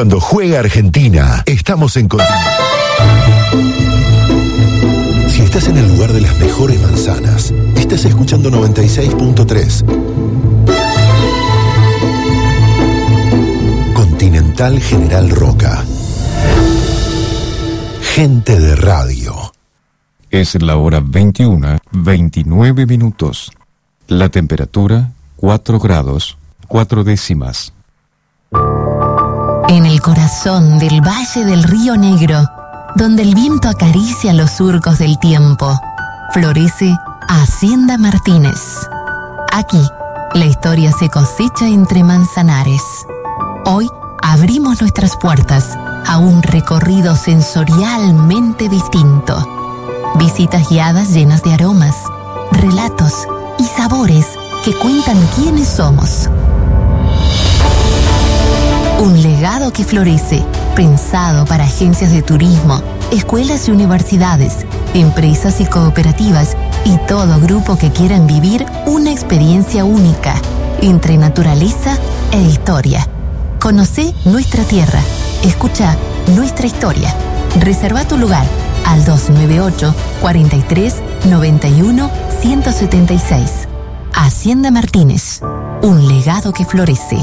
Cuando juega Argentina, estamos en continuidad. Si estás en el lugar de las mejores manzanas, estás escuchando 96.3. Continental General Roca. Gente de radio. Es la hora 21:29 minutos. La temperatura 4 grados 4 décimas. En el corazón del Valle del Río Negro, donde el viento acaricia los surcos del tiempo, florece Hacienda Martínez. Aquí, la historia se cosecha entre manzanares. Hoy abrimos nuestras puertas a un recorrido sensorialmente distinto. Visitas guiadas llenas de aromas, relatos y sabores que cuentan quiénes somos. Un legado que florece, pensado para agencias de turismo, escuelas y universidades, empresas y cooperativas y todo grupo que quieran vivir una experiencia única entre naturaleza e historia. Conocé nuestra tierra, escucha nuestra historia. Reserva tu lugar al 298 43 91 176. Hacienda Martínez, un legado que florece.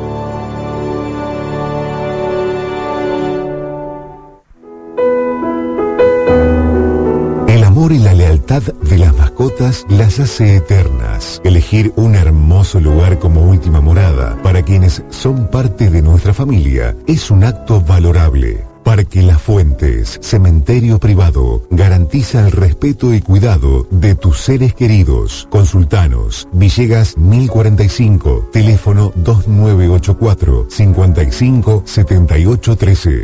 El amor y la lealtad de las mascotas las hace eternas. Elegir un hermoso lugar como última morada para quienes son parte de nuestra familia es un acto valorable. Parque Las Fuentes, cementerio privado, garantiza el respeto y cuidado de tus seres queridos. Consultanos, Villegas 1045, teléfono 2984 55 78 13.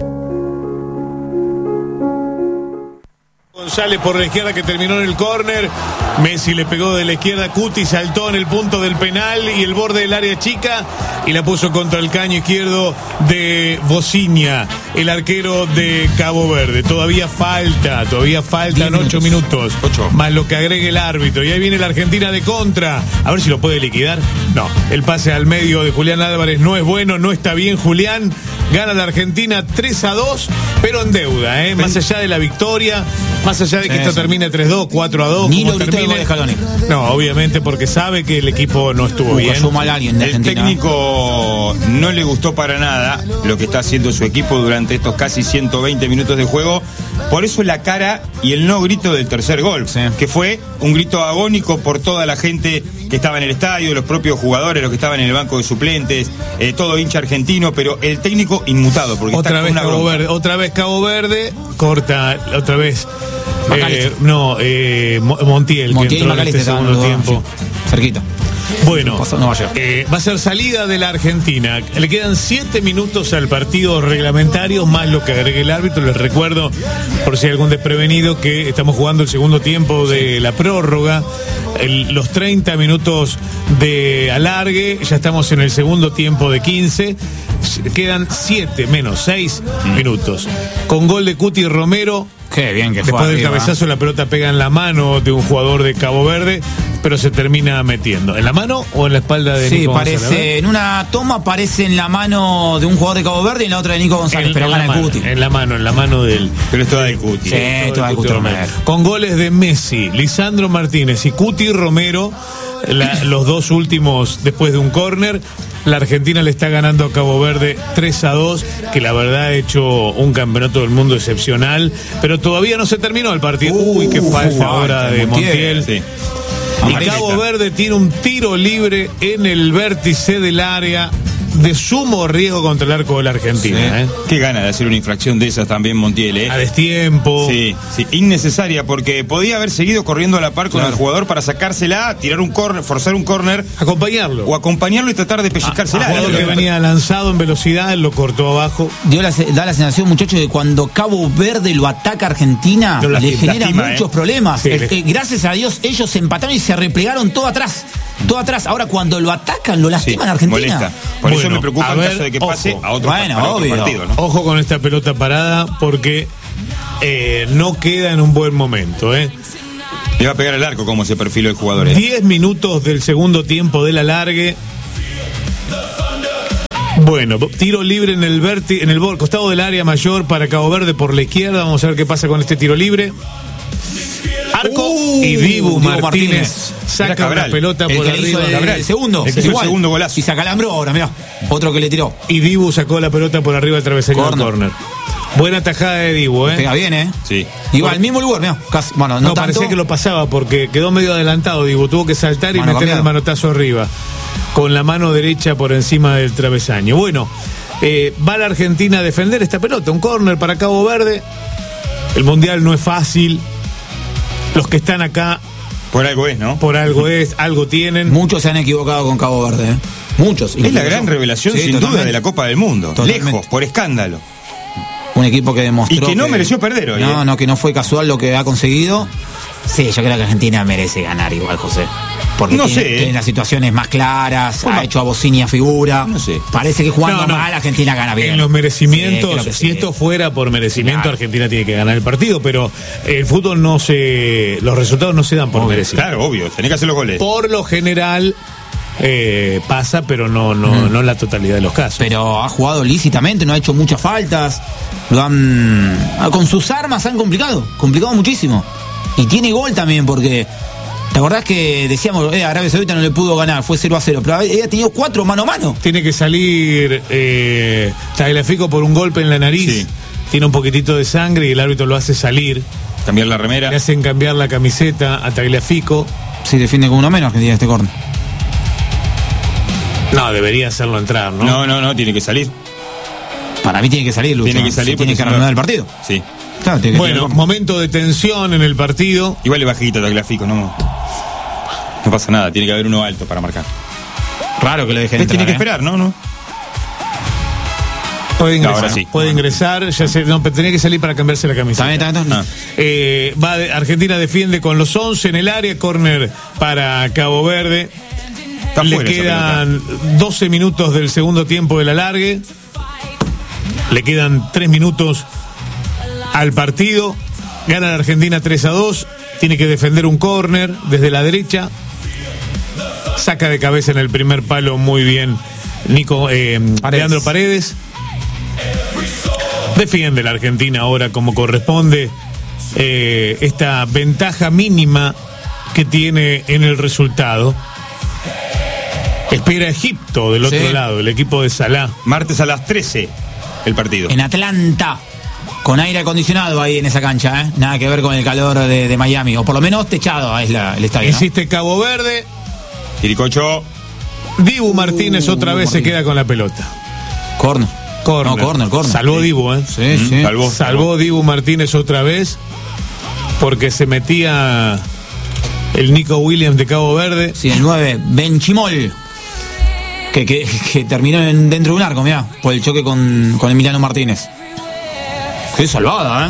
González por la izquierda, que terminó en el córner. Messi le pegó de la izquierda, Cuti saltó en el punto del penal y el borde del área chica y la puso contra el caño izquierdo de Bociña, el arquero de Cabo Verde. Todavía faltan 8 minutos, más lo que agregue el árbitro. Y ahí viene la Argentina de contra. A ver si lo puede liquidar. No, el pase al medio de Julián Álvarez no es bueno, no está bien Julián. Gana la Argentina 3-2, pero en deuda, más allá de la victoria, más allá de que esto termine 3-2, 4-2, ni como lo termine. de No, obviamente, porque sabe que el equipo no estuvo bien. El técnico no le gustó para nada lo que está haciendo su equipo durante estos casi 120 minutos de juego. Por eso la cara y el no grito del tercer gol, que fue un grito agónico por toda la gente que estaba en el estadio, los propios jugadores, los que estaban en el banco de suplentes, todo hincha argentino, pero el técnico inmutado, porque otra vez Cabo Verde, corta, otra vez Montiel que entró en este segundo tiempo. Cerquita. Bueno, va a ser salida de la Argentina. Le quedan 7 minutos al partido reglamentario, más lo que agregue el árbitro. Les recuerdo, por si hay algún desprevenido, que estamos jugando el segundo tiempo de la prórroga. Los 30 minutos de alargue, ya estamos en el segundo tiempo de 15. Quedan 7 menos 6 minutos. Con gol de Cuti Romero. Qué bien que después del cabezazo, la pelota pega en la mano de un jugador de Cabo Verde, pero se termina metiendo. ¿En la mano o en la espalda de Nico González? Sí, parece, en una toma parece en la mano de un jugador de Cabo Verde y en la otra de Nico González, pero gana el Cuti. En la mano del... Pero es toda del Cuti. Sí, toda del Cuti Romero. Con goles de Messi, Lisandro Martínez y Cuti Romero, los dos últimos después de un córner. La Argentina le está ganando a Cabo Verde 3-2, que la verdad ha hecho un campeonato del mundo excepcional, pero todavía no se terminó el partido. Uy, qué falta ahora de Montiel. Sí. Y Cabo Verde tiene un tiro libre en el vértice del área de sumo riesgo contra el arco de la Argentina. Sí. Qué gana de hacer una infracción de esas también Montiel, a destiempo. Sí, innecesaria, porque podía haber seguido corriendo a la par con el jugador para sacársela, tirar un córner, forzar un córner, acompañarlo y tratar de pellizcársela. El jugador que venía lanzado en velocidad, lo cortó abajo. Da la sensación, muchachos, de cuando Cabo Verde lo ataca a Argentina, le genera muchos problemas. Sí, gracias a Dios ellos se empataron y se replegaron todo atrás. Ahora cuando lo atacan, lo lastiman a Argentina. Molesta. Por eso me preocupa en caso de que pase a otro partido, ¿no? Ojo con esta pelota parada, porque no queda en un buen momento. Le va a pegar el arco como se perfiló el jugador. 10 minutos del segundo tiempo del alargue. Bueno, tiro libre en el costado del área mayor para Cabo Verde por la izquierda. Vamos a ver qué pasa con este tiro libre. Arco y Dibu Martínez saca la pelota por arriba. El segundo. El segundo golazo. Y se acalambró ahora, mirá. Otro que le tiró. Y Dibu sacó la pelota por arriba del travesaño del córner. Buena tajada de Dibu, Pega bien, Sí. Iba al mismo lugar, mirá. Casi, bueno, no tanto. Parecía que lo pasaba porque quedó medio adelantado Dibu. Tuvo que saltar y meter el manotazo arriba. Con la mano derecha por encima del travesaño. Bueno, va la Argentina a defender esta pelota. Un córner para Cabo Verde. El Mundial no es fácil. Los que están acá... Por algo es, ¿no? Por algo es, algo tienen. Muchos se han equivocado con Cabo Verde, Muchos. Es la gran revelación, sin totalmente. duda, de la Copa del Mundo. Totalmente. Lejos, por escándalo. Un equipo que demostró y que no mereció perder hoy. No, que no fue casual lo que ha conseguido. Sí, yo creo que Argentina merece ganar igual, José. Porque tiene las situaciones más claras, ha hecho a Bocinia figura. No sé. Parece que jugando mal Argentina gana bien. En los merecimientos, si esto fuera por merecimiento, Argentina tiene que ganar el partido, pero el fútbol los resultados no se dan por merecimiento. Claro, obvio, tenés que hacer los goles. Por lo general pasa, pero no la totalidad de los casos. Pero ha jugado lícitamente, no ha hecho muchas faltas. Con sus armas han complicado muchísimo. Y tiene gol también, porque ¿te acordás que decíamos, Arabia Saudita no le pudo ganar, fue 0-0, pero había tenido 4 mano a mano? Tiene que salir Tagliafico por un golpe en la nariz, sí. Tiene un poquitito de sangre y el árbitro lo hace salir. Cambiar la remera. Le hacen cambiar la camiseta a Tagliafico. Sí, defiende con uno menos que tiene este córner. No, debería hacerlo entrar, ¿no? No, tiene que salir. Para mí tiene que salir, Lucho. Tiene que salir porque tiene que reanudar el partido. Sí. Claro, bueno, momento de tensión en el partido. Igual le bajito a Tagliafico, no pasa nada, tiene que haber uno alto para marcar. Raro que lo dejen entrar. Tiene que esperar, ¿no? Puede ingresar, ahora sí. Puede ingresar, pero tenía que salir para cambiarse la camiseta. También. Argentina defiende con los 11 en el área, córner para Cabo Verde. Le quedan 12 minutos del segundo tiempo del alargue. Le quedan 3 minutos al partido. Gana la Argentina 3-2. Tiene que defender un córner desde la derecha. Saca de cabeza en el primer palo muy bien Leandro Paredes. Defiende la Argentina ahora como corresponde esta ventaja mínima que tiene en el resultado. Espera Egipto del otro lado, el equipo de Salah. Martes a las 13 el partido. En Atlanta, con aire acondicionado ahí en esa cancha, nada que ver con el calor de Miami, o por lo menos techado es el estadio. Insiste Cabo Verde. Quiricocho. Dibu Martínez otra vez se queda con la pelota. Corner. Salvó Dibu, Sí. Salvó Dibu Martínez otra vez, porque se metía el Nico Williams de Cabo Verde. Sí, el 9, Benchimol. Que terminó dentro de un arco, mirá, por el choque con Emiliano Martínez. Qué salvada,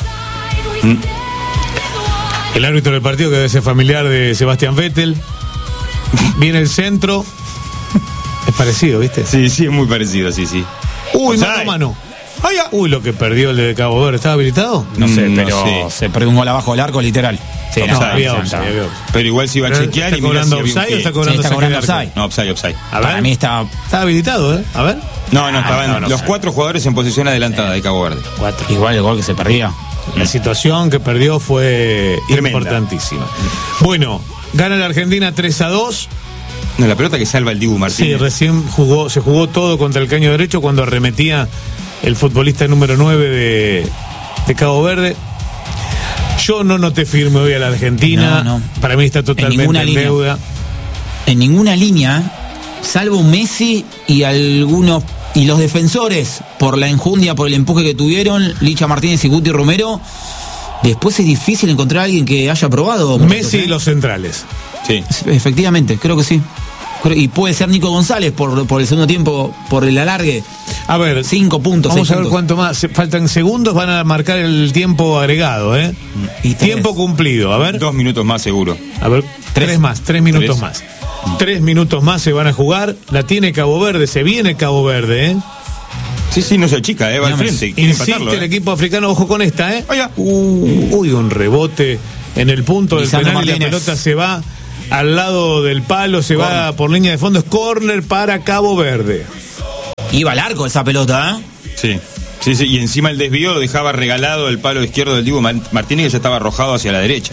El árbitro del partido, que debe ser familiar de Sebastián Vettel. Viene el centro. Es parecido, ¿viste? Sí, es muy parecido, sí. Uy, mano. Uy, lo que perdió el de Cabo Verde. ¿Estaba habilitado? No sé, pero se perdió un gol abajo del arco, literal. Sí, había. Pero igual se iba a chequear. ¿Está cobrando offside o está cobrando offside? No, offside. A ver. Para mí está habilitado, A ver. No, estaban los 4 jugadores en posición adelantada de Cabo Verde. 4. Igual el gol que se perdía. La situación que perdió fue tremenda, importantísima. Bueno, gana la Argentina 3-2. No, la pelota que salva el Dibu Martínez. Sí, recién se jugó todo contra el caño derecho cuando arremetía el futbolista número 9 de Cabo Verde. Yo no noté firme hoy a la Argentina. No. Para mí está totalmente en deuda. En ninguna línea, salvo Messi y los defensores, por la enjundia, por el empuje que tuvieron, Licha Martínez y Guti Romero. Después es difícil encontrar a alguien que haya probado. Messi y los centrales. Sí. Efectivamente, creo que sí. Y puede ser Nico González por el segundo tiempo, por el alargue. A ver, 5 puntos. Vamos a ver cuánto más. Faltan segundos, van a marcar el tiempo agregado, Y tiempo cumplido, a ver. 2 minutos más seguro. A ver, 3 minutos más. 3 minutos más se van a jugar. La tiene Cabo Verde, se viene Cabo Verde, Sí, no se achica, va al frente. Insiste el equipo africano, ojo con esta, Uy, un rebote en el punto del penal y la pelota se va al lado del palo, se va por línea de fondo, es córner para Cabo Verde. Iba al arco esa pelota, Sí. Y encima el desvío lo dejaba regalado el palo izquierdo del Dibu Martínez, que ya estaba arrojado hacia la derecha.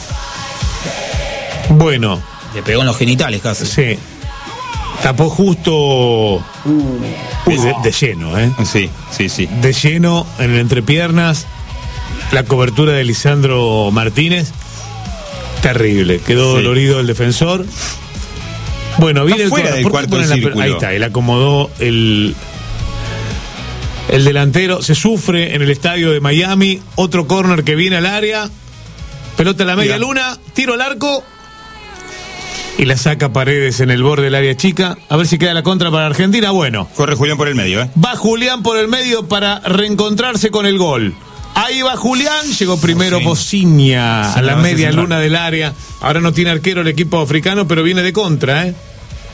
Bueno. Le pegó en los genitales casi. Sí. Tapó justo de lleno, ¿eh? Sí. De lleno en el entrepiernas. La cobertura de Lisandro Martínez. Terrible. Quedó dolorido el defensor. Bueno, viene fuera del cuarto círculo. Ahí está, él acomodó el delantero. Se sufre en el estadio de Miami. Otro córner que viene al área. Pelota a la media luna. Tiro al arco. Y la saca Paredes en el borde del área chica. A ver si queda la contra para Argentina. Bueno. Corre Julián por el medio, ¿eh? Va Julián por el medio para reencontrarse con el gol. Ahí va Julián. Llegó primero Bociña a la media luna del área. Ahora no tiene arquero el equipo africano, pero viene de contra, ¿eh?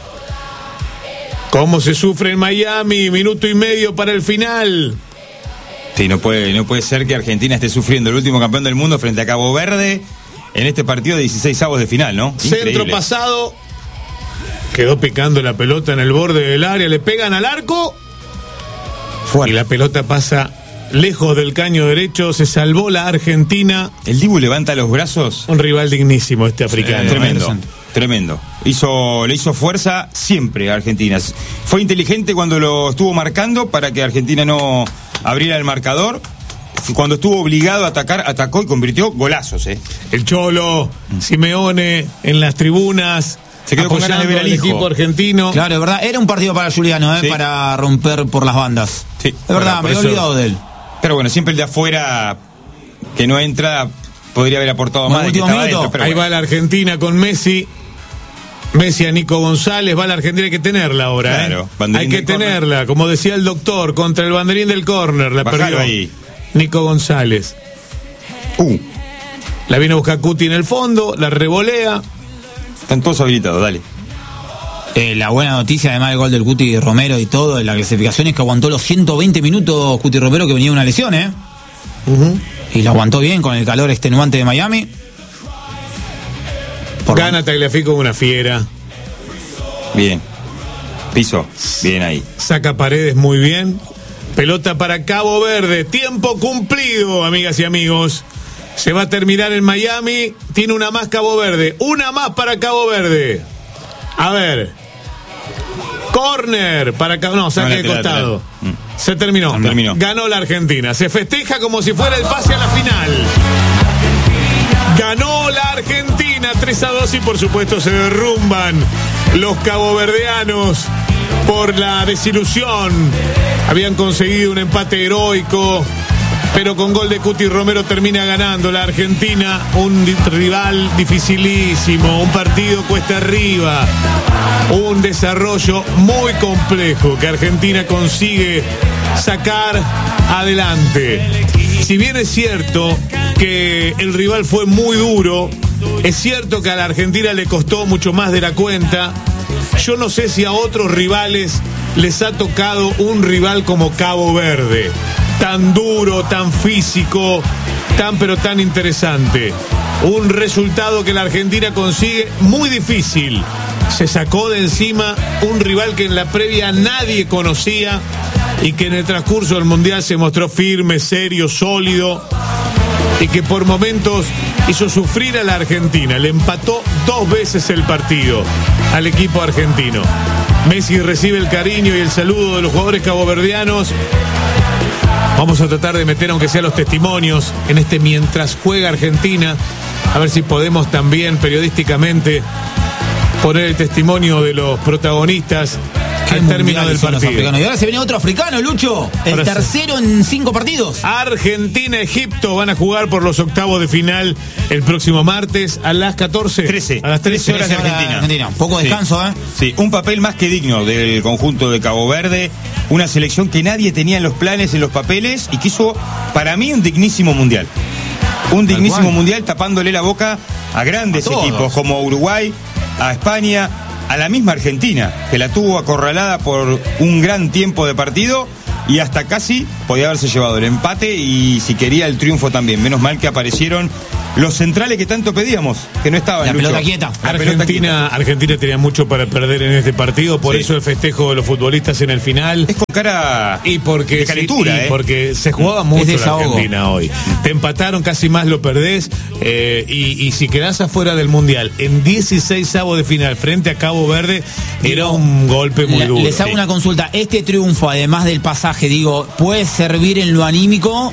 ¿Cómo se sufre en Miami? Minuto y medio para el final. Sí, no puede ser que Argentina esté sufriendo el último campeón del mundo frente a Cabo Verde en este partido de 16avos de final, ¿no? Increíble. Centro pasado. Quedó picando la pelota en el borde del área. Le pegan al arco. Y la pelota pasa lejos del caño derecho. Se salvó la Argentina. El Dibu levanta los brazos. Un rival dignísimo este africano. Tremendo. Le hizo fuerza siempre a Argentina. Fue inteligente cuando lo estuvo marcando para que Argentina no abriera el marcador. Cuando estuvo obligado a atacar, atacó y convirtió golazos, ¿eh? El Cholo, Simeone en las tribunas. Se quedó con ganas de ver al equipo argentino. Claro, es verdad, era un partido para Juliano, para romper por las bandas. Sí. Es verdad, me he olvidado de él. Pero bueno, siempre el de afuera que no entra podría haber aportado más. Ahí va la Argentina con Messi. Messi a Nico González. Va la Argentina, hay que tenerla ahora. Claro, hay que tenerla, como decía el doctor, contra el banderín del córner. La perdió ahí Nico González. La viene a buscar Cuti en el fondo, la revolea. Están todos habilitados, dale. La buena noticia, además del gol del Cuti Romero y todo, de la clasificación, es que aguantó los 120 minutos Cuti Romero, que venía de una lesión, Y lo aguantó bien con el calor extenuante de Miami. Gana Tagliafico con una fiera. Bien. Piso. Bien ahí. Saca Paredes muy bien. Pelota para Cabo Verde. Tiempo cumplido, amigas y amigos. Se va a terminar en Miami. Tiene una más Cabo Verde. Una más para Cabo Verde. A ver. Córner para Cabo. No, saque de costado. Se terminó. Ganó la Argentina. Se festeja como si fuera el pase a la final. Ganó la Argentina 3-2 y por supuesto se derrumban los caboverdeanos por la desilusión. Habían conseguido un empate heroico, pero con gol de Cuti Romero termina ganando la Argentina. Un rival dificilísimo, un partido cuesta arriba, un desarrollo muy complejo que Argentina consigue sacar adelante. Si bien es cierto que el rival fue muy duro, es cierto que a la Argentina le costó mucho más de la cuenta. Yo no sé si a otros rivales les ha tocado un rival como Cabo Verde, tan duro, tan físico, tan interesante. Un resultado que la Argentina consigue muy difícil. Se sacó de encima un rival que en la previa nadie conocía y que en el transcurso del Mundial se mostró firme, serio, sólido, y que por momentos hizo sufrir a la Argentina. Le empató 2 veces el partido al equipo argentino. Messi recibe el cariño y el saludo de los jugadores caboverdianos. Vamos a tratar de meter, aunque sea los testimonios, en este mientras juega Argentina, a ver si podemos también periodísticamente poner el testimonio de los protagonistas al término del partido. Y ahora se viene otro africano, Lucho. El tercero en 5 partidos. Argentina-Egipto van a jugar por los octavos de final el próximo martes a las 14. A las 13 horas de Argentina. Poco descanso, Sí, un papel más que digno del conjunto de Cabo Verde. Una selección que nadie tenía en los planes, en los papeles, y que hizo, para mí, un dignísimo mundial. Un dignísimo mundial, tapándole la boca a grandes equipos como Uruguay, a España, a la misma Argentina, que la tuvo acorralada por un gran tiempo de partido, y hasta casi podía haberse llevado el empate y si quería el triunfo también. Menos mal que aparecieron los centrales que tanto pedíamos, que no estaban. La pelota quieta. Argentina tenía mucho para perder en este partido, por eso el festejo de los futbolistas en el final. Es con cara de calentura, porque se jugaba mucho la Argentina hoy. Te empataron, casi más lo perdés, y si quedás afuera del Mundial en 16avos de final frente a Cabo Verde, era un golpe muy duro. Les hago una consulta. Este triunfo, además del pasaje, puede servir en lo anímico,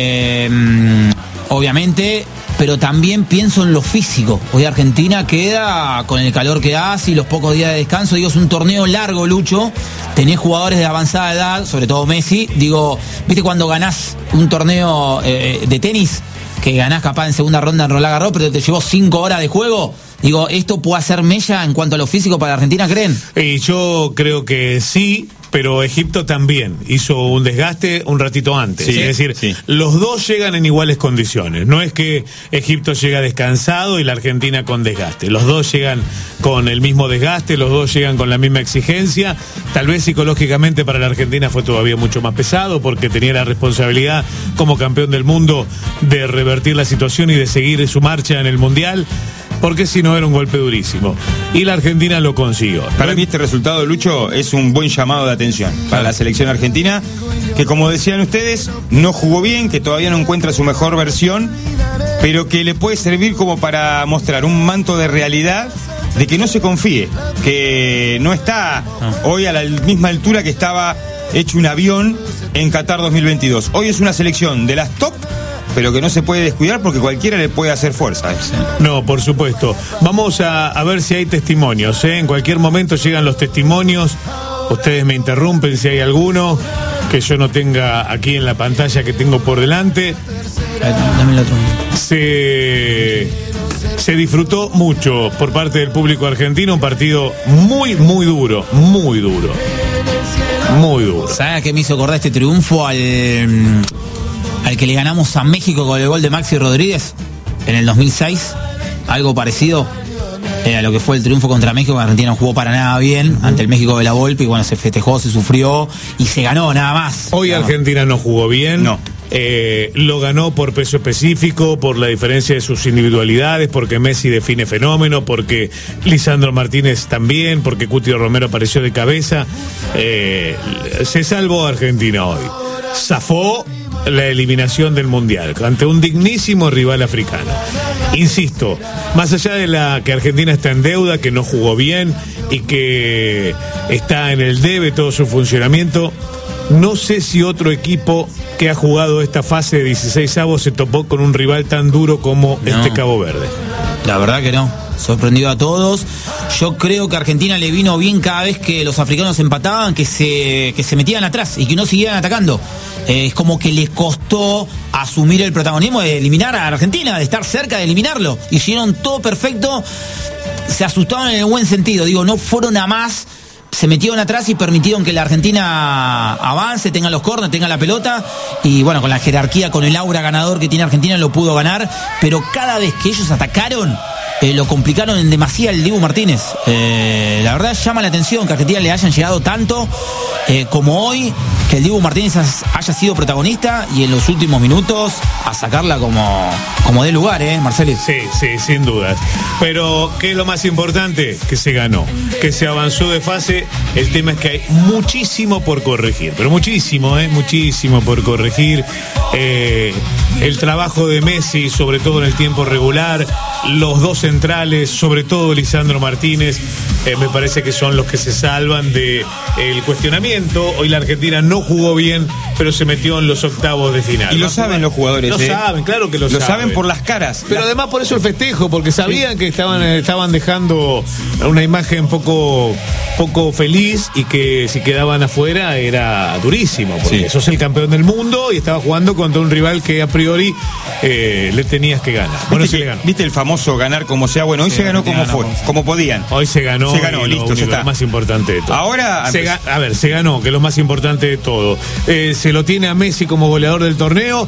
obviamente, pero también pienso en lo físico. Hoy Argentina queda con el calor que hace y los pocos días de descanso. Es un torneo largo, Lucho. Tenés jugadores de avanzada edad, sobre todo Messi. ¿Viste cuando ganás un torneo de tenis? Que ganás capaz en segunda ronda en Roland Garros, pero te llevó 5 horas de juego. ¿Esto puede hacer mella en cuanto a lo físico para Argentina, creen? Y yo creo que sí, pero Egipto también hizo un desgaste un ratito antes. Sí, es decir, los dos llegan en iguales condiciones. No es que Egipto llega descansado y la Argentina con desgaste. Los dos llegan con el mismo desgaste, los dos llegan con la misma exigencia. Tal vez psicológicamente para la Argentina fue todavía mucho más pesado porque tenía la responsabilidad como campeón del mundo de revertir la situación y de seguir su marcha en el Mundial, porque si no era un golpe durísimo. Y la Argentina lo consiguió. Para mí este resultado, Lucho, es un buen llamado de atención para la selección argentina, que como decían ustedes, no jugó bien, que todavía no encuentra su mejor versión, pero que le puede servir como para mostrar un manto de realidad, de que no se confíe, que no está hoy a la misma altura que estaba hecho un avión en Qatar 2022. Hoy es una selección de las top, pero que no se puede descuidar porque cualquiera le puede hacer fuerza. No, por supuesto. Vamos a ver si hay testimonios, ¿eh? En cualquier momento llegan los testimonios. Ustedes me interrumpen si hay alguno que yo no tenga aquí en la pantalla que tengo por delante. Dame el otro. Se disfrutó mucho por parte del público argentino, un partido muy, muy duro, muy duro. Muy duro. ¿Sabes a qué me hizo acordar este triunfo? Al que le ganamos a México con el gol de Maxi Rodríguez en el 2006, algo parecido a lo que fue el triunfo contra México. Argentina no jugó para nada bien ante el México de la Volpe, y bueno, se festejó, se sufrió y se ganó, nada más. Hoy Argentina no jugó bien. No. Lo ganó por peso específico, por la diferencia de sus individualidades, porque Messi define fenómeno, porque Lisandro Martínez también, porque Cuti Romero apareció de cabeza. Se salvó Argentina hoy. Zafó la eliminación del Mundial ante un dignísimo rival africano. Insisto, más allá de que Argentina está en deuda, que no jugó bien y que está en el debe todo su funcionamiento, no sé si otro equipo que ha jugado esta fase de 16avos se topó con un rival tan duro como este Cabo Verde. La verdad que no. Sorprendió a todos. Yo creo que a Argentina le vino bien cada vez que los africanos empataban, que se metían atrás y que no siguieran atacando. Es como que les costó asumir el protagonismo de eliminar a Argentina, de estar cerca de eliminarlo. Hicieron todo perfecto. Se asustaron en el buen sentido. No fueron a más. Se metieron atrás y permitieron que la Argentina avance, tenga los córneres, tenga la pelota, y bueno, con la jerarquía, con el aura ganador que tiene Argentina, lo pudo ganar. Pero cada vez que ellos atacaron, lo complicaron en demasía el Dibu Martínez. La verdad llama la atención que a Argentina le hayan llegado tanto como hoy, que el Dibu Martínez haya sido protagonista y en los últimos minutos a sacarla como de lugar, Marcelo. Sí, sin dudas. Pero, ¿qué es lo más importante? Que se ganó, que se avanzó de fase. El tema es que hay muchísimo por corregir, pero muchísimo por corregir. El trabajo de Messi, sobre todo en el tiempo regular, los dos centrales, sobre todo Lisandro Martínez, me parece que son los que se salvan del cuestionamiento. Hoy la Argentina no jugó bien, pero se metió en los octavos de final. Y lo saben los jugadores. Lo saben, claro que lo saben. Lo saben por las caras. Pero además por eso el festejo, porque sabían que estaban dejando una imagen poco feliz, y que si quedaban afuera era durísimo, porque sos el campeón del mundo y estaba jugando contra un rival que a priori le tenías que ganar. Bueno, se le ganó. ¿Viste el famoso ganar como sea? Bueno, hoy se ganó como fue, como podían. Hoy se ganó, listo, ya está. Lo más importante de todo. Ahora se ganó, que es lo más importante de todo. Se lo tiene a Messi como goleador del torneo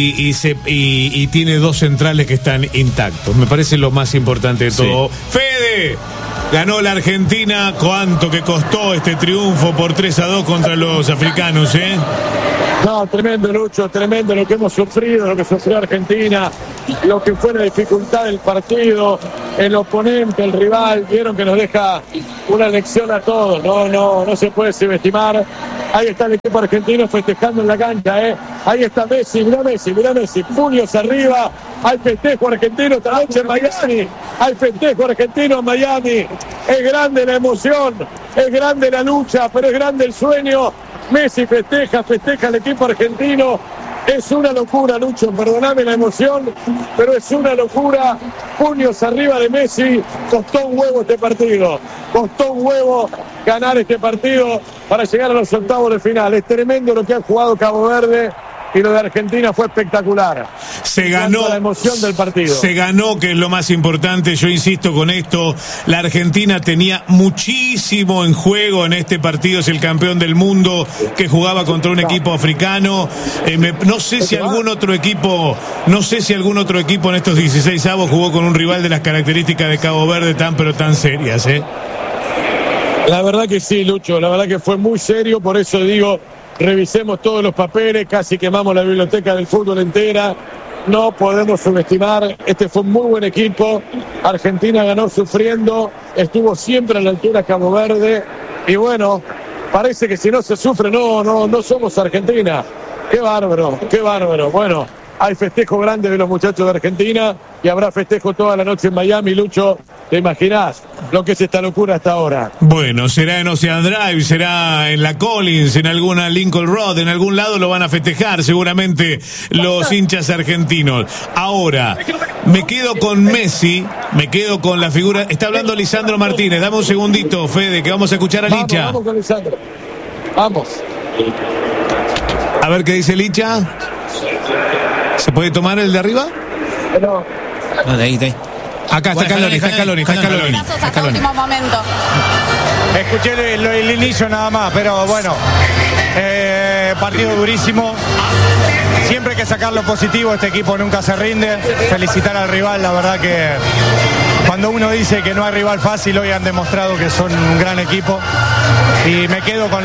y tiene dos centrales que están intactos. Me parece lo más importante de todo. ¡Fede! Ganó la Argentina. ¿Cuánto que costó este triunfo por 3-2 contra los africanos, eh? No, tremendo, Lucho, tremendo lo que hemos sufrido, lo que sufrió Argentina, lo que fue la dificultad del partido, el oponente, el rival, vieron que nos deja una lección a todos, no se puede subestimar. Ahí está el equipo argentino festejando en la cancha, ahí está Messi, mirá Messi, puños arriba, hay festejo argentino esta noche en Miami, hay festejo argentino en Miami, es grande la emoción, es grande la lucha, pero es grande el sueño. Messi festeja el equipo argentino. Es una locura, Lucho, perdóname la emoción, pero es una locura. Puños arriba de Messi. Costó un huevo este partido. Costó un huevo ganar este partido para llegar a los octavos de final. Es tremendo lo que ha jugado Cabo Verde. Y lo de Argentina fue espectacular. Se ganó la emoción del partido. Se ganó, que es lo más importante. Yo insisto con esto. La Argentina tenía muchísimo en juego en este partido. Es el campeón del mundo que jugaba contra un equipo africano. No sé si algún otro equipo en estos 16avos jugó con un rival de las características de Cabo Verde pero tan serias, ¿eh? La verdad que sí, Lucho. La verdad que fue muy serio. Por eso digo, revisemos todos los papeles, casi quemamos la biblioteca del fútbol entera. No podemos subestimar, este fue un muy buen equipo. Argentina ganó sufriendo, estuvo siempre a la altura Cabo Verde. Y bueno, parece que si no se sufre, no somos Argentina. Qué bárbaro. Bueno, hay festejo grande de los muchachos de Argentina y habrá festejo toda la noche en Miami, Lucho. ¿Te imaginás lo que es esta locura hasta ahora? Bueno, será en Ocean Drive, será en la Collins, en alguna Lincoln Road, en algún lado lo van a festejar seguramente los hinchas argentinos. Ahora, me quedo con Messi, me quedo con la figura. Está hablando Lisandro Martínez. Dame un segundito, Fede, que vamos a escuchar a Licha. Vamos con Lisandro. Vamos. A ver qué dice Licha. ¿Se puede tomar el de arriba? No, de ahí. Acá está Caloni. Hasta último momento. Escuché el inicio nada más, pero bueno, partido durísimo. Siempre hay que sacar lo positivo, este equipo nunca se rinde. Felicitar al rival, la verdad que cuando uno dice que no hay rival fácil, hoy han demostrado que son un gran equipo. Y me quedo con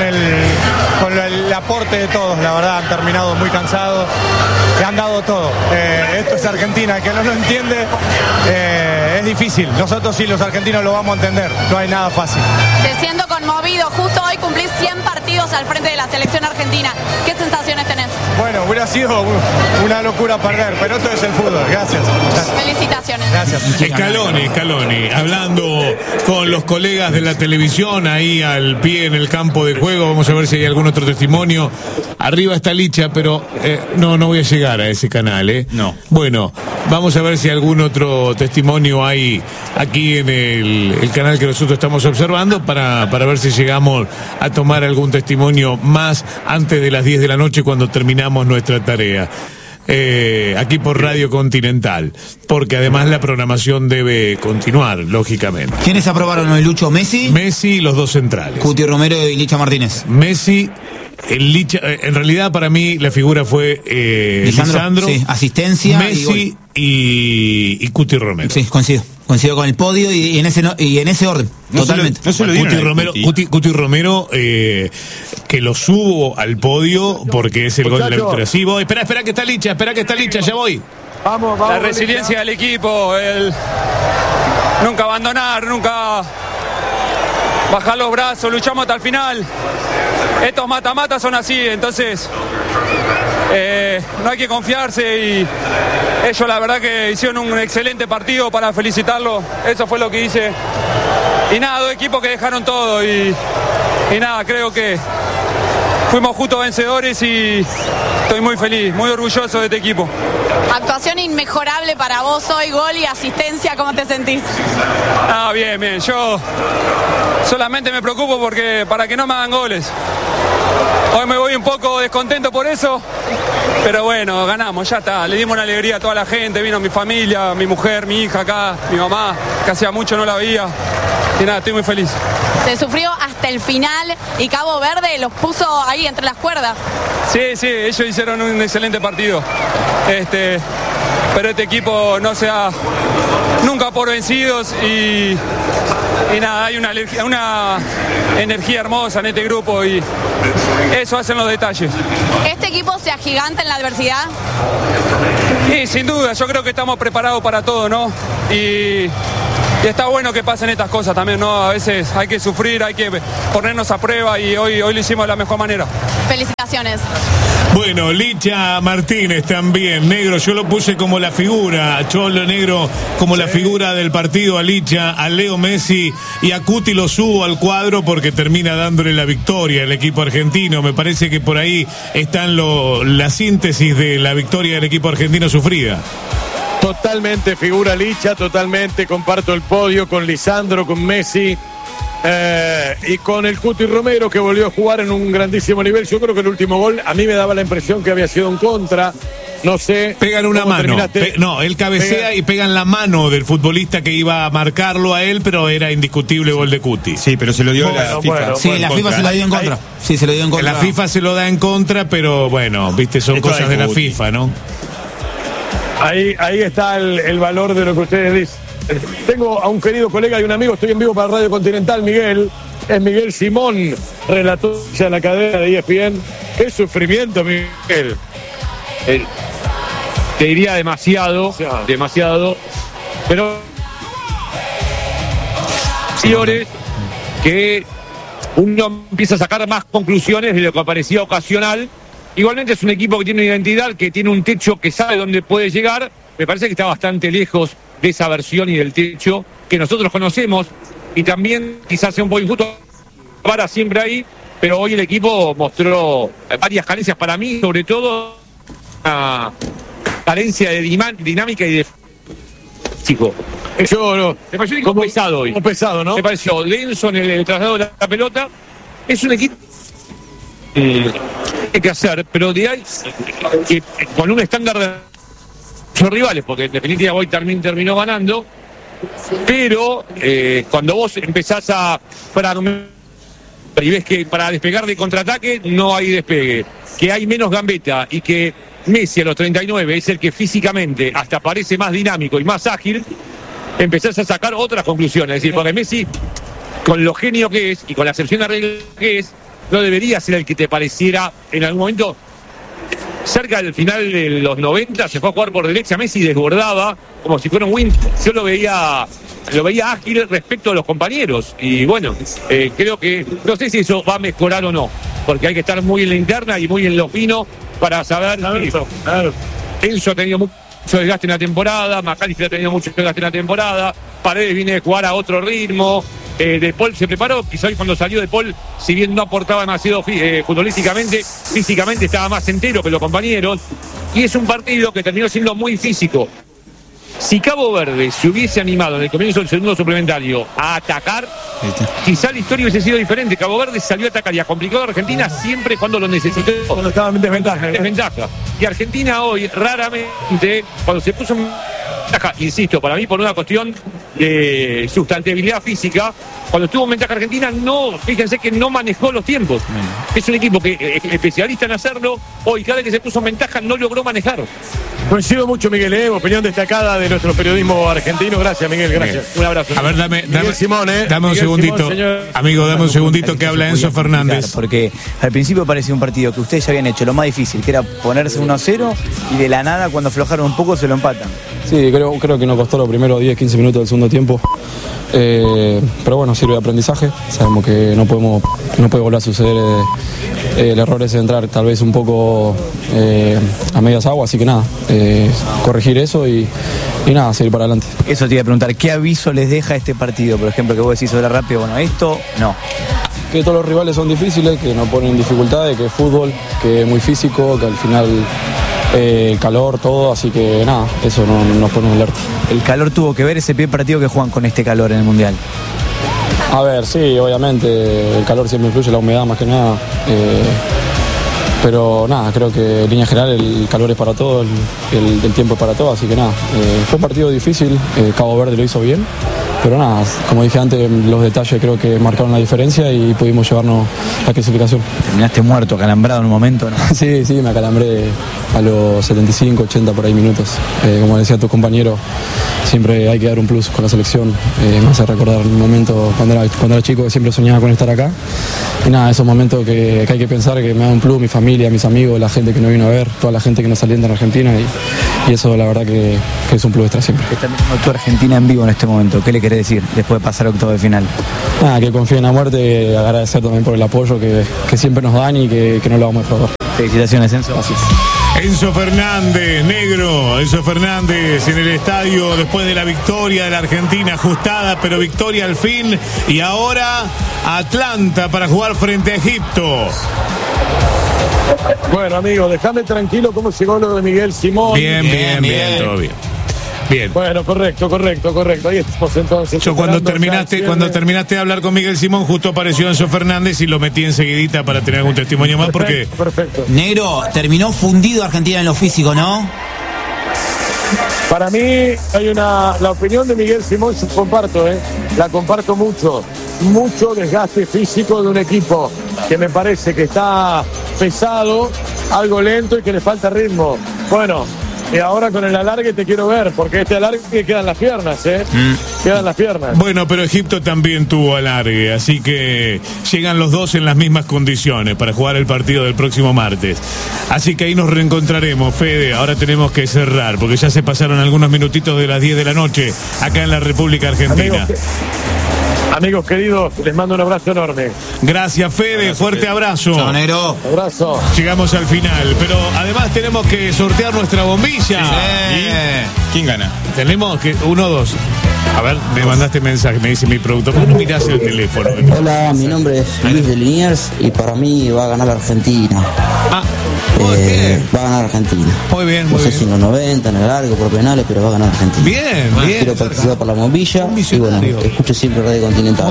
el aporte de todos, la verdad, han terminado muy cansados, se han dado todo. Esto es Argentina, el que no lo entiende es difícil. Nosotros sí, los argentinos lo vamos a entender, no hay nada fácil. Te siento conmovido, justo hoy cumplís 100 partidos al frente de la selección argentina. ¿Qué sensaciones tenés? Bueno, hubiera sido una locura perder, pero esto es el fútbol. Gracias. Felicitaciones. Gracias. Scaloni, hablando con los colegas de la televisión ahí al pie en el campo de juego. Vamos a ver si hay algún otro testimonio. Arriba está Licha, pero no voy a llegar a ese canal, ¿eh? No. Bueno, vamos a ver si algún otro testimonio hay aquí en el canal que nosotros estamos observando para ver si llegamos a tomar algún testimonio más antes de las 10 de la noche cuando terminamos nuestra tarea. Aquí por Radio Continental, porque además la programación debe continuar, lógicamente. ¿Quiénes aprobaron hoy, Lucho? ¿Messi? Messi y los dos centrales. Cuti Romero y Licha Martínez. Messi, Licha, en realidad para mí la figura fue Lisandro, sí, asistencia, Messi y Cuti Romero. Sí, coincido con el podio y en ese orden, totalmente. Cuti Romero, que lo subo al podio porque es el gol de la victoria. Sí, voy. Espera que está Licha, ya voy. Vamos. La resiliencia del equipo, el nunca abandonar, nunca bajar los brazos, luchamos hasta el final. Estos mata-mata son así, entonces no hay que confiarse y ellos la verdad que hicieron un excelente partido para felicitarlo, eso fue lo que hice. Y nada, dos equipos que dejaron todo y nada, creo que fuimos justos vencedores y estoy muy feliz, muy orgulloso de este equipo. Actuación inmejorable para vos hoy, gol y asistencia, ¿cómo te sentís? Ah, bien, yo solamente me preocupo para que no me hagan goles. Hoy me voy un poco descontento por eso, pero bueno, ganamos, ya está. Le dimos una alegría a toda la gente, vino mi familia, mi mujer, mi hija acá, mi mamá, que hacía mucho no la veía. nada, estoy muy feliz. Se sufrió hasta el final y Cabo Verde los puso ahí entre las cuerdas. Sí, ellos hicieron un excelente partido. Pero este equipo no se da nunca por vencidos y nada, hay una energía hermosa en este grupo y eso hacen los detalles. ¿Este equipo se agiganta en la adversidad? Sí, sin duda, yo creo que estamos preparados para todo, ¿no? Y está bueno que pasen estas cosas también, ¿no? A veces hay que sufrir, hay que ponernos a prueba y hoy lo hicimos de la mejor manera. Felicitaciones. Bueno, Licha Martínez también, negro, yo lo puse como la figura, Cholo negro, como la figura del partido a Licha, a Leo Messi y a Cuti lo subo al cuadro porque termina dándole la victoria al equipo argentino. Me parece que por ahí están la síntesis de la victoria del equipo argentino sufrida. Totalmente figura Licha, totalmente comparto el podio con Lisandro, con Messi y con el Cuti Romero, que volvió a jugar en un grandísimo nivel. Yo creo que el último gol a mí me daba la impresión que había sido en contra. No sé. Pegan una mano. No, él cabecea y pegan la mano del futbolista que iba a marcarlo a él, pero era indiscutible gol de Cuti. Sí, pero se lo dio la FIFA. Sí, la FIFA se lo dio en contra. Sí, se lo dio en contra. La FIFA se lo da en contra, pero bueno, viste, son cosas de la FIFA, ¿no? Ahí está el valor de lo que ustedes dicen. Tengo a un querido colega y un amigo, estoy en vivo para Radio Continental, Miguel. Es Miguel Simón, relator de la cadena de ESPN. Qué sufrimiento, Miguel. Te diría demasiado, pero que uno empieza a sacar más conclusiones de lo que parecía ocasional. Igualmente es un equipo que tiene una identidad, que tiene un techo, que sabe dónde puede llegar. Me parece que está bastante lejos de esa versión y del techo que nosotros conocemos, y también quizás sea un poco injusto para siempre ahí, pero hoy el equipo mostró varias carencias para mí, sobre todo una carencia de dinámica y de chico. Me pareció un equipo pesado hoy. Pesado, ¿no? Me pareció denso en el traslado de la pelota. Es un equipo hay que hacer, pero de ahí que con un estándar de los rivales, porque en definitiva hoy también terminó ganando, pero cuando vos empezás a fragmentar y ves que para despegar de contraataque no hay despegue, que hay menos gambeta y que Messi a los 39 es el que físicamente hasta parece más dinámico y más ágil, empezás a sacar otras conclusiones. Es decir, porque Messi, con lo genio que es y con la excepción de regla que es, no debería ser el que te pareciera en algún momento. Cerca del final de los 90 se fue a jugar por derecha, Messi desbordaba como si fuera un win. Yo lo veía ágil respecto a los compañeros y bueno, creo que no sé si eso va a mejorar o no, porque hay que estar muy en la interna y muy en lo fino para saber. Enzo ha tenido mucho desgaste en la temporada, Macalister ha tenido mucho desgaste en la temporada, Paredes viene de jugar a otro ritmo. De Paul se preparó, quizá hoy cuando salió de Paul, si bien no aportaba demasiado futbolísticamente, físicamente estaba más entero que los compañeros, y es un partido que terminó siendo muy físico. Si Cabo Verde se hubiese animado en el comienzo del segundo suplementario a atacar, quizá la historia hubiese sido diferente. Cabo Verde salió a atacar y ha complicado a Argentina siempre cuando lo necesitó. Cuando estaba en desventaja. Y Argentina hoy, raramente, cuando se puso en ventaja, insisto, para mí por una cuestión de sustantibilidad física, cuando estuvo en ventaja Argentina, fíjense que no manejó los tiempos. Es un equipo que es especialista en hacerlo. Hoy, cada vez que se puso en ventaja, no logró manejar. Coincido mucho, Miguel, opinión destacada de nuestro periodismo argentino. Gracias, Miguel, gracias. Un abrazo. A ver, dame Simón, dame un segundito. Simón, amigo, dame un segundito que habla Enzo Fernández. Porque al principio parecía un partido que ustedes ya habían hecho lo más difícil, que era ponerse 1-0, y de la nada, cuando aflojaron un poco, se lo empatan. Sí, creo que nos costó los primeros 10-15 minutos del segundo tiempo. Pero bueno, sirve de aprendizaje. Sabemos que no puede volver a suceder el error ese de entrar tal vez un poco a medias aguas, así que nada, corregir eso y nada, seguir para adelante. Eso te iba a preguntar, ¿qué aviso les deja este partido? Por ejemplo, que vos decís sobre rápido, bueno, esto no. Que todos los rivales son difíciles, que nos ponen dificultades, que es fútbol, que es muy físico, que al final el calor, todo, así que nada, eso nos pone en alerta. ¿El calor tuvo que ver ese primer partido que juegan con este calor en el Mundial? A ver, sí, obviamente, el calor siempre influye, la humedad más que nada, pero nada, creo que en línea general el calor es para todo, el tiempo es para todo, así que nada, fue un partido difícil, Cabo Verde lo hizo bien, pero nada, como dije antes, los detalles creo que marcaron la diferencia y pudimos llevarnos la clasificación. Terminaste muerto, acalambrado en un momento, ¿no? Sí, me acalambré a los 75, 80 por ahí minutos. Como decía tu compañero, siempre hay que dar un plus con la selección. Me hace recordar un momento cuando era chico que siempre soñaba con estar acá. Y nada, esos momentos que hay que pensar que me da un plus, mi familia, mis amigos, la gente que nos vino a ver, toda la gente que nos alienta en Argentina y eso la verdad que es un plus extra siempre. Está viendo tu Argentina en vivo en este momento. ¿Qué le querés decir después de pasar a octavo de final? Nada, que confíen a muerte, agradecer también por el apoyo que siempre nos dan y que no lo vamos a defraudar. Felicitaciones, Enzo. Gracias. Enzo Fernández, negro, Enzo Fernández en el estadio después de la victoria de la Argentina, ajustada, pero victoria al fin. Y ahora Atlanta para jugar frente a Egipto. Bueno, amigo, déjame tranquilo cómo llegó lo de Miguel Simón. Bien, todo bien. Bien. Bueno, correcto. Ahí estamos entonces. Yo cuando terminaste de hablar con Miguel Simón, justo apareció Enzo Fernández y lo metí enseguidita para tener algún testimonio más porque... Perfecto. Negro, terminó fundido Argentina en lo físico, ¿no? Para mí hay la opinión de Miguel Simón, la comparto mucho. Mucho desgaste físico de un equipo que me parece que está pesado, algo lento y que le falta ritmo. Bueno, y ahora con el alargue te quiero ver, porque este alargue quedan las piernas, Quedan las piernas. Bueno, pero Egipto también tuvo alargue, así que llegan los dos en las mismas condiciones para jugar el partido del próximo martes. Así que ahí nos reencontraremos, Fede. Ahora tenemos que cerrar, porque ya se pasaron algunos minutitos de las 10 de la noche acá en la República Argentina. Amigos queridos, les mando un abrazo enorme. Gracias, Fede. Fuerte abrazo. Chao, negro. Abrazo. Llegamos al final, pero además tenemos que sortear nuestra bombilla. Sí. ¿Quién gana? Tenemos que 1 o 2. A ver, me mandaste mensaje, me dice mi productor. ¿Por qué no mirás el teléfono? Hola, mi nombre es Luis de Liniers y para mí va a ganar la Argentina. Va a ganar Argentina. Muy bien, no sé si en los 90, en el largo, por penales, pero va a ganar Argentina. Bien. Quiero participar por la bombilla y bueno, escucho siempre Radio Continental.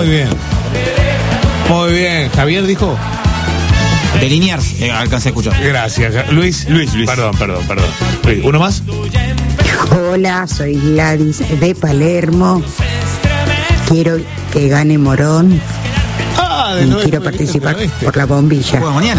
Muy bien. Javier dijo. De Liniers, alcancé a escuchar. Gracias. Luis. Perdón. Luis, ¿uno más? Hola, soy Gladys de Palermo. Quiero que gane Morón. Y quiero participar por la bombilla. Mañana,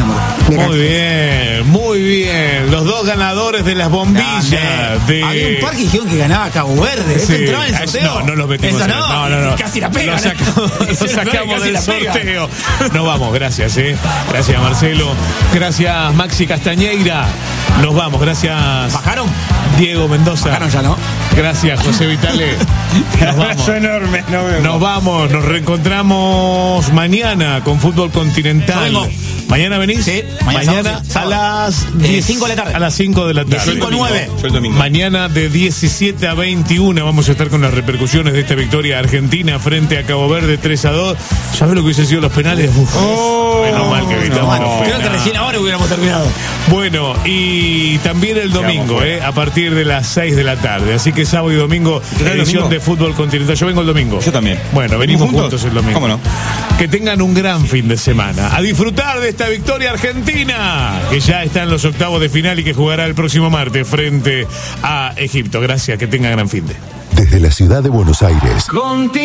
Muy bien. Los dos ganadores de las bombillas. Había un par que dijeron que ganaba Cabo Verde. Sí. Entraba en el sorteo. No los metimos. No. Casi la pega. Lo sacamos del sorteo. Nos vamos, gracias. Gracias, Marcelo. Gracias, Maxi Castañeira. Nos vamos, gracias. ¿Bajaron? Diego Mendoza. Bajaron ya, ¿no? Gracias, José Vitale. Abrazo enorme. Nos vamos, nos reencontramos mañana con Fútbol Continental. ¿Mañana venís? Sí, mañana a las 5 de la tarde. A las 5 de la tarde. 5 a 9. Yo el domingo. Mañana de 17 a 21 vamos a estar con las repercusiones de esta victoria argentina frente a Cabo Verde 3-2. ¿Sabés lo que hubiese sido los penales? Menos mal que evitamos los penales. Creo que recién ahora hubiéramos terminado. Bueno, y también el domingo, a partir de las 6 de la tarde. Así que sábado y domingo, edición de Fútbol Continental. Yo vengo el domingo. Yo también. Bueno, venimos juntos el domingo. ¿Cómo no? Que tengan un gran fin de semana. A disfrutar de esta victoria argentina, que ya está en los octavos de final y que jugará el próximo martes frente a Egipto. Gracias, que tengan gran fin de. Desde la ciudad de Buenos Aires.